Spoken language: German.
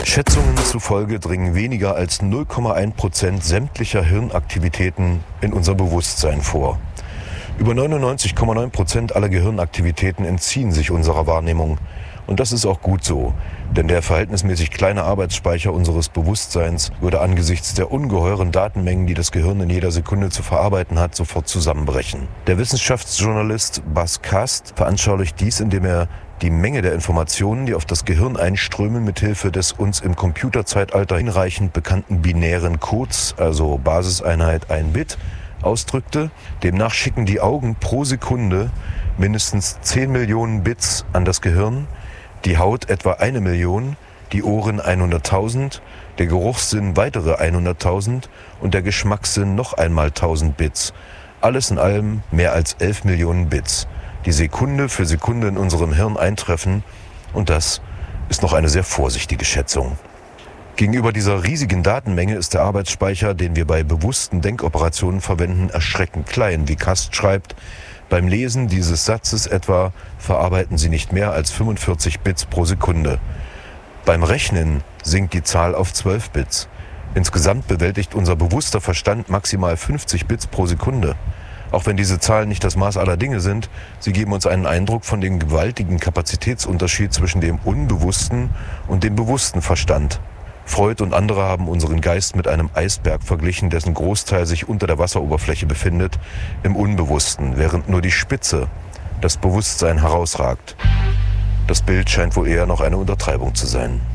Schätzungen zufolge dringen weniger als 0,1% sämtlicher Hirnaktivitäten in unser Bewusstsein vor. Über 99,9% aller Gehirnaktivitäten entziehen sich unserer Wahrnehmung. Und das ist auch gut so, denn der verhältnismäßig kleine Arbeitsspeicher unseres Bewusstseins würde angesichts der ungeheuren Datenmengen, die das Gehirn in jeder Sekunde zu verarbeiten hat, sofort zusammenbrechen. Der Wissenschaftsjournalist Bas Kast veranschaulicht dies, indem er die Menge der Informationen, die auf das Gehirn einströmen, mithilfe des uns im Computerzeitalter hinreichend bekannten binären Codes, also Basiseinheit 1 Bit, ausdrückte. Demnach schicken die Augen pro Sekunde mindestens 10 Millionen Bits an das Gehirn, die Haut etwa 1 Million, die Ohren 100.000, der Geruchssinn weitere 100.000 und der Geschmackssinn noch einmal 1.000 Bits. Alles in allem mehr als 11 Millionen Bits, die Sekunde für Sekunde in unserem Hirn eintreffen, und das ist noch eine sehr vorsichtige Schätzung. Gegenüber dieser riesigen Datenmenge ist der Arbeitsspeicher, den wir bei bewussten Denkoperationen verwenden, erschreckend klein, wie Kast schreibt. Beim Lesen dieses Satzes etwa verarbeiten Sie nicht mehr als 45 Bits pro Sekunde. Beim Rechnen sinkt die Zahl auf 12 Bits. Insgesamt bewältigt unser bewusster Verstand maximal 50 Bits pro Sekunde. Auch wenn diese Zahlen nicht das Maß aller Dinge sind, sie geben uns einen Eindruck von dem gewaltigen Kapazitätsunterschied zwischen dem unbewussten und dem bewussten Verstand. Freud und andere haben unseren Geist mit einem Eisberg verglichen, dessen Großteil sich unter der Wasseroberfläche befindet, im Unbewussten, während nur die Spitze, das Bewusstsein, herausragt. Das Bild scheint wohl eher noch eine Untertreibung zu sein.